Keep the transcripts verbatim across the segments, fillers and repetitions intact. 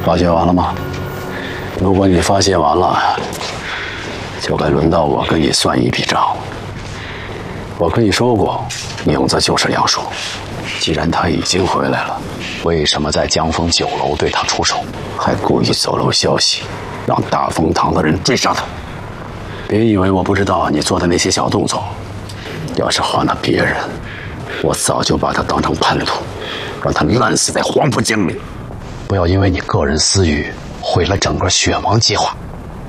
发泄完了吗？如果你发泄完了，就该轮到我跟你算一笔账。我跟你说过，影子就是梁叔。既然他已经回来了，为什么在江峰酒楼对他出手，还故意走漏消息，让大风堂的人追杀他？别以为我不知道你做的那些小动作。要是换了别人，我早就把他当成叛徒，让他烂死在黄浦江里。不要因为你个人私欲，毁了整个血王计划。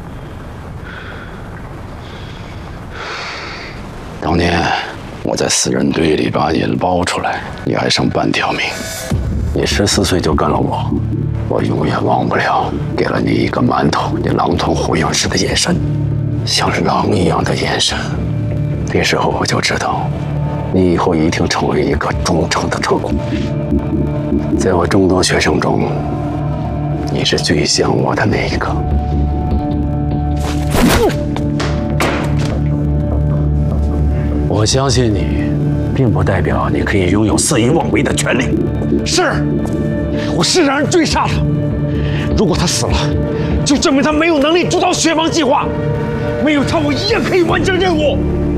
当年我在死人堆里把你捞出来，你还剩半条命。你十四岁就跟了我，我永远忘不了给了你一个馒头，你狼吞虎咽时的眼神，像狼一样的眼神。那时候我就知道，你以后一定成为一个忠诚的特工。在我众多学生中，你是最像我的那一个。我相信你，并不代表你可以拥有肆意妄为的权利。 是，我是让人追杀他。如果他死了，就证明他没有能力主导血王计划。没有他，我一样可以完成任务。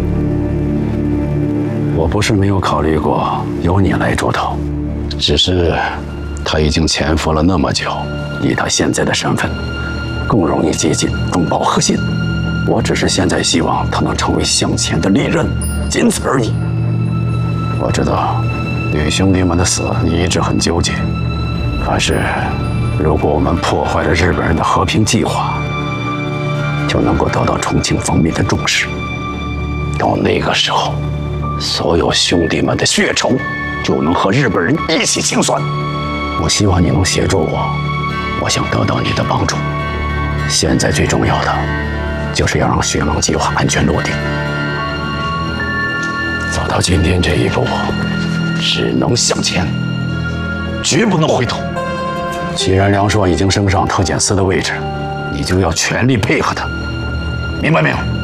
我不是没有考虑过由你来主导，只是他已经潜伏了那么久，以他现在的身份，更容易接近中保核心。我只是现在希望他能成为向前的利刃，仅此而已。我知道吕兄弟们的死你一直很纠结，可是如果我们破坏了日本人的和平计划，就能够得到重庆方面的重视。到那个时候，所有兄弟们的血仇就能和日本人一起清算。我希望你能协助我，我想得到你的帮助。现在最重要的就是要让血王计划安全落地。走到今天这一步，只能向前，绝不能回头。既然梁硕已经升上特检司的位置，你就要全力配合他，明白没有？